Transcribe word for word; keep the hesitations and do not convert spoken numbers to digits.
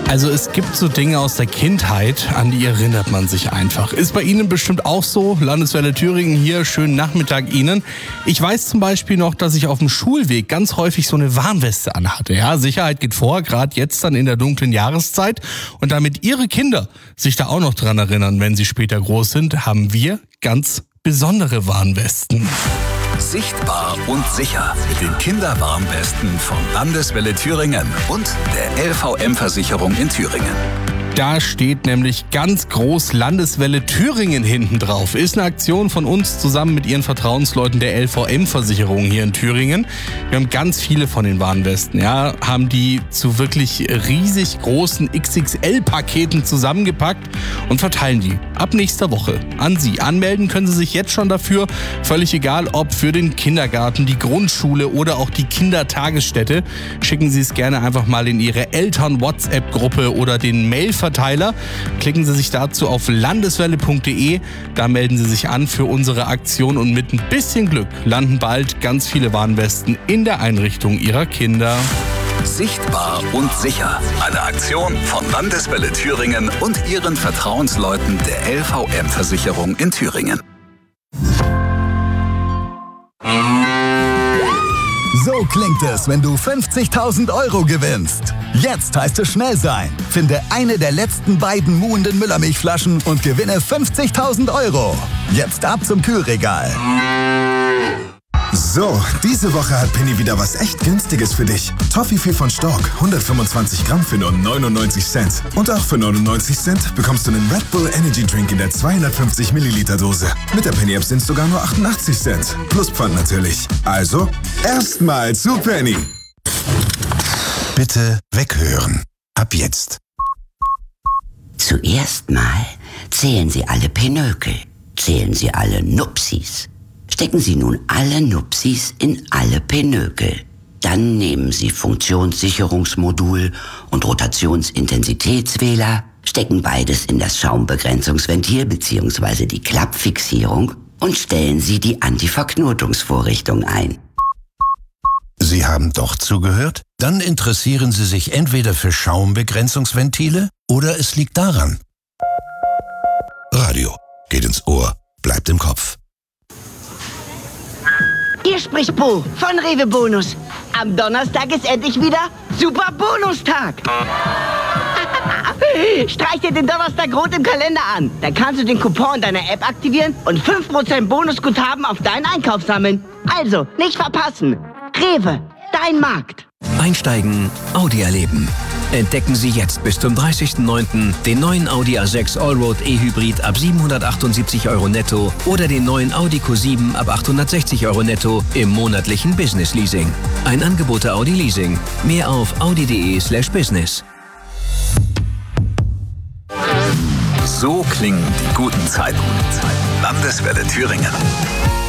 Also es gibt so Dinge aus der Kindheit, an die erinnert man sich einfach. Ist bei Ihnen bestimmt auch so. Landeswelle Thüringen hier, schönen Nachmittag Ihnen. Ich weiß zum Beispiel noch, dass ich auf dem Schulweg ganz häufig so eine Warnweste anhatte. Ja, Sicherheit geht vor, gerade jetzt dann in der dunklen Jahreszeit. Und damit Ihre Kinder sich da auch noch dran erinnern, wenn sie später groß sind, haben wir ganz besondere Warnwesten. Sichtbar und sicher mit den Kinderwarnwesten von Landeswelle Thüringen und der L V M-Versicherung in Thüringen. Da steht nämlich ganz groß Landeswelle Thüringen hinten drauf. Ist eine Aktion von uns zusammen mit Ihren Vertrauensleuten der L V M-Versicherung hier in Thüringen. Wir haben ganz viele von den Warnwesten, ja, haben die zu wirklich riesig großen X X L-Paketen zusammengepackt und verteilen die ab nächster Woche an Sie. Anmelden können Sie sich jetzt schon dafür, völlig egal, ob für den Kindergarten, die Grundschule oder auch die Kindertagesstätte. Schicken Sie es gerne einfach mal in Ihre Eltern-WhatsApp-Gruppe oder den Mail-Verteiler. Klicken Sie sich dazu auf landeswelle punkt de, da melden Sie sich an für unsere Aktion und mit ein bisschen Glück landen bald ganz viele Warnwesten in der Einrichtung Ihrer Kinder. Sichtbar und sicher. Eine Aktion von Landeswelle Thüringen und Ihren Vertrauensleuten der L V M-Versicherung in Thüringen. So klingt es, wenn du fünfzigtausend Euro gewinnst. Jetzt heißt es schnell sein. Finde eine der letzten beiden muhenden Müllermilchflaschen und gewinne fünfzigtausend Euro. Jetzt ab zum Kühlregal. So, diese Woche hat Penny wieder was echt Günstiges für dich. Toffifee von Stork, hundertfünfundzwanzig Gramm für nur neunundneunzig Cent. Und auch für neunundneunzig Cent bekommst du einen Red Bull Energy Drink in der zweihundertfünfzig Milliliter Dose. Mit der Penny App sind es sogar nur achtundachtzig Cent. Plus Pfand natürlich. Also, erstmal zu Penny. Bitte weghören. Ab jetzt. Zuerst mal zählen Sie alle Pinökel. Zählen Sie alle Nupsis. Stecken Sie nun alle Nupsis in alle Pinökel. Dann nehmen Sie Funktionssicherungsmodul und Rotationsintensitätswähler, stecken beides in das Schaumbegrenzungsventil bzw. die Klappfixierung und stellen Sie die Antiverknotungsvorrichtung ein. Sie haben doch zugehört? Dann interessieren Sie sich entweder für Schaumbegrenzungsventile oder es liegt daran. Radio geht ins Ohr, bleibt im Kopf. Hier spricht Bo von Rewe Bonus. Am Donnerstag ist endlich wieder Super Bonustag. Streich dir den Donnerstag rot im Kalender an. Dann kannst du den Coupon deiner App aktivieren und fünf Prozent Bonusguthaben auf deinen Einkauf sammeln. Also, nicht verpassen. Rewe, dein Markt. Einsteigen, Audi erleben. Entdecken Sie jetzt bis zum dreißigsten neunten den neuen Audi A sechs Allroad E-Hybrid ab siebenhundertachtundsiebzig Euro netto oder den neuen Audi Q sieben ab achthundertsechzig Euro netto im monatlichen Business Leasing. Ein Angebot der Audi Leasing. Mehr auf audi.de slash business. So klingen die guten Zeiten. Landeswelle Thüringen.